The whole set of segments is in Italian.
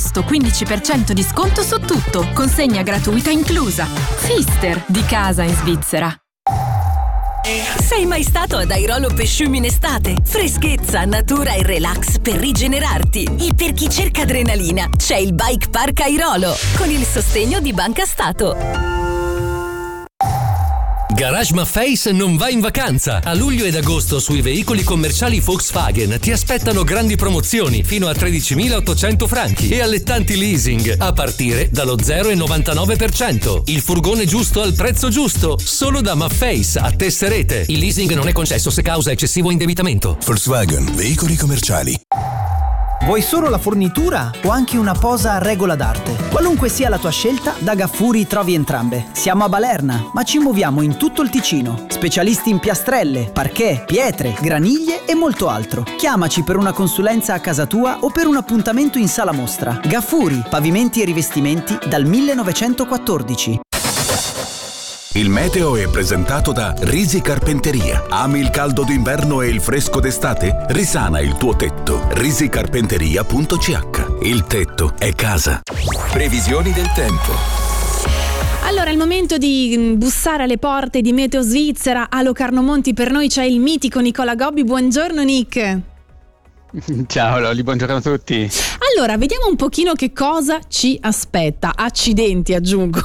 agosto 15% di sconto su tutto, consegna gratuita inclusa. Pfister, di casa in Svizzera. Sei mai stato ad Airolo Pesciumi in estate? Freschezza, natura e relax per rigenerarti. E per chi cerca adrenalina, c'è il Bike Park Airolo, con il sostegno di Banca Stato. Garage Maffei non va in vacanza. A luglio ed agosto sui veicoli commerciali Volkswagen ti aspettano grandi promozioni fino a 13.800 franchi e allettanti leasing a partire dallo 0,99%. Il furgone giusto al prezzo giusto, solo da Maffei a Tesserete. Il leasing non è concesso se causa eccessivo indebitamento. Volkswagen, veicoli commerciali. Vuoi solo la fornitura o anche una posa a regola d'arte? Qualunque sia la tua scelta, da Gaffuri trovi entrambe. Siamo a Balerna, ma ci muoviamo in tutto il Ticino. Specialisti in piastrelle, parquet, pietre, graniglie e molto altro. Chiamaci per una consulenza a casa tua o per un appuntamento in sala mostra. Gaffuri, pavimenti e rivestimenti dal 1914. Il meteo è presentato da Risi Carpenteria. Ami il caldo d'inverno e il fresco d'estate? Risana il tuo tetto. risicarpenteria.ch. Il tetto è casa. Previsioni del tempo. Allora, è il momento di bussare alle porte di Meteo Svizzera. A Locarno Monti per noi c'è il mitico Nicola Gobbi. Buongiorno Nick. Ciao Loli, buongiorno a tutti. Allora, vediamo un pochino che cosa ci aspetta. Accidenti, aggiungo.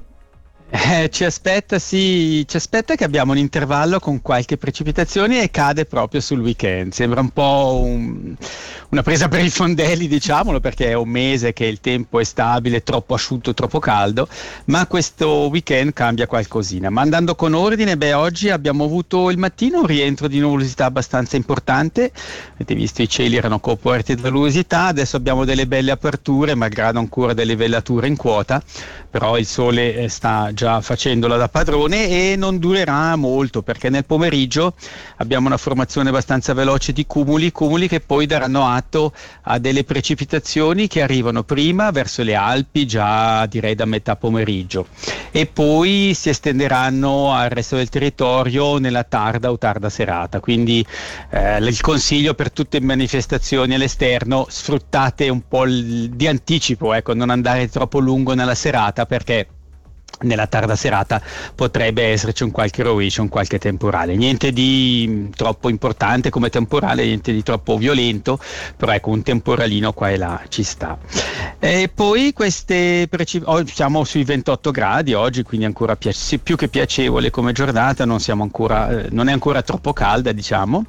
Ci aspetta che abbiamo un intervallo con qualche precipitazione e cade proprio sul weekend. Sembra un po' una presa per i fondelli, diciamolo, perché è un mese che il tempo è stabile, troppo asciutto, troppo caldo, ma questo weekend cambia qualcosina. Ma andando con ordine, oggi abbiamo avuto il mattino un rientro di nuvolosità abbastanza importante. Avete visto, i cieli erano coperti da nuvolosità, adesso abbiamo delle belle aperture, malgrado ancora delle vellature in quota, però il sole sta già facendola da padrone e non durerà molto, perché nel pomeriggio abbiamo una formazione abbastanza veloce di cumuli che poi daranno atto a delle precipitazioni che arrivano prima verso le Alpi, già direi da metà pomeriggio, e poi si estenderanno al resto del territorio nella tarda serata. Quindi il consiglio per tutte le manifestazioni all'esterno: sfruttate un po' di anticipo, non andare troppo lungo nella serata, perché nella tarda serata potrebbe esserci un qualche rovescio, un qualche temporale. Niente di troppo importante come temporale, niente di troppo violento, però un temporalino qua e là ci sta. E poi siamo sui 28 gradi oggi, quindi ancora più che piacevole come giornata, non è ancora troppo calda, diciamo.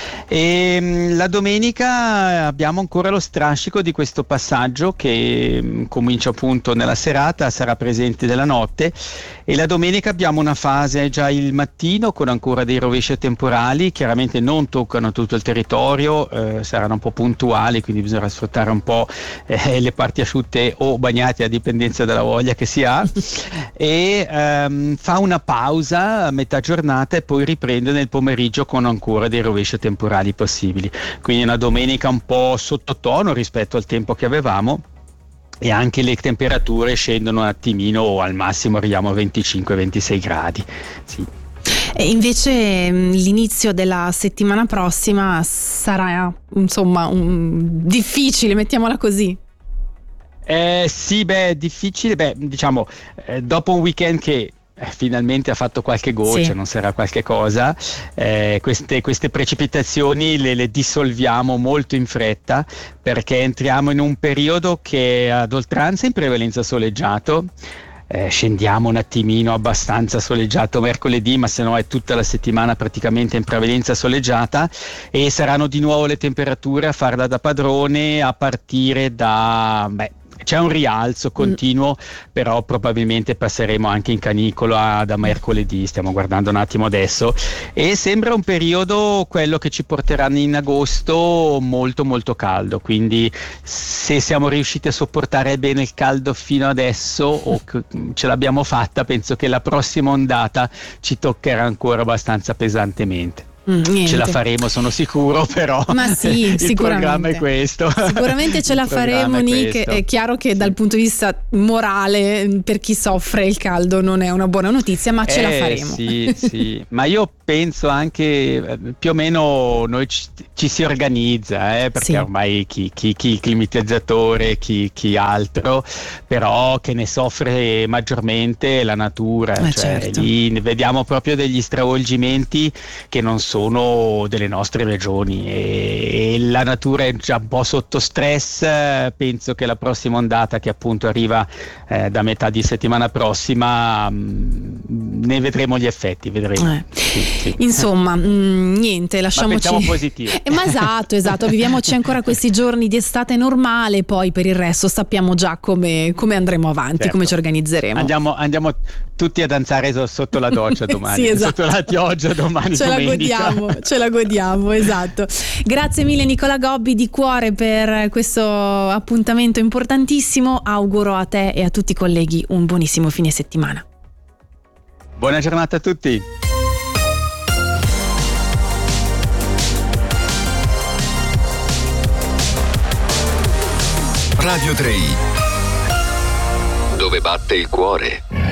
E la domenica abbiamo ancora lo strascico di questo passaggio che comincia appunto nella serata, sarà presente della notte, e la domenica abbiamo una fase già il mattino con ancora dei rovesci temporali. Chiaramente non toccano tutto il territorio, saranno un po' puntuali, quindi bisognerà sfruttare un po' le parti asciutte o bagnate a dipendenza dalla voglia che si ha, e fa una pausa a metà giornata e poi riprende nel pomeriggio con ancora dei rovesci temporali possibili. Quindi una domenica un po' sottotono rispetto al tempo che avevamo, e anche le temperature scendono un attimino, o al massimo arriviamo a 25-26 gradi. Sì. E invece l'inizio della settimana prossima sarà difficile, mettiamola così. Difficile, diciamo, dopo un weekend che finalmente ha fatto qualche goccia, sì, non sarà qualche cosa, queste precipitazioni le dissolviamo molto in fretta, perché entriamo in un periodo che è ad oltranza in prevalenza soleggiato. Scendiamo un attimino abbastanza soleggiato mercoledì, ma se no è tutta la settimana praticamente in prevalenza soleggiata, e saranno di nuovo le temperature a farla da padrone a partire da c'è un rialzo continuo, però probabilmente passeremo anche in canicola da mercoledì, stiamo guardando un attimo adesso, e sembra un periodo, quello che ci porterà in agosto, molto molto caldo. Quindi se siamo riusciti a sopportare bene il caldo fino adesso, o ce l'abbiamo fatta, penso che la prossima ondata ci toccherà ancora abbastanza pesantemente. Ce la faremo, sono sicuro, però ma sì, il programma è questo. Sicuramente ce la faremo, Nick. È chiaro che dal punto di vista morale, per chi soffre il caldo non è una buona notizia, ma ce la faremo. Sì, ma io penso anche più o meno noi ci si organizza, perché ormai chi il climatizzatore, chi altro, però che ne soffre maggiormente la natura, certo. Lì vediamo proprio degli stravolgimenti che non sono delle nostre regioni e la natura è già un po' sotto stress. Penso che la prossima ondata, che appunto arriva da metà di settimana prossima, ne vedremo gli effetti, vedremo. Sì. Insomma, niente, lasciamoci. Ma pensiamo positivo. Ma esatto, viviamoci ancora questi giorni di estate normale, poi per il resto sappiamo già come andremo avanti, certo. Come ci organizzeremo. Andiamo tutti a danzare sotto la doccia domani, sì, esatto. Sotto la pioggia domani. Ce la godiamo, esatto. Grazie mille Nicola Gobbi di cuore per questo appuntamento importantissimo. Auguro a te e a tutti i colleghi un buonissimo fine settimana. Buona giornata a tutti. Radio 3, dove batte il cuore.